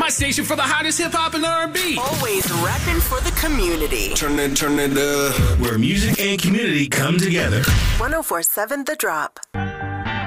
My station for the hottest hip-hop and R&B. Always rapping for the community. Turn it up. Where music and community come together. 104.7 The Drop.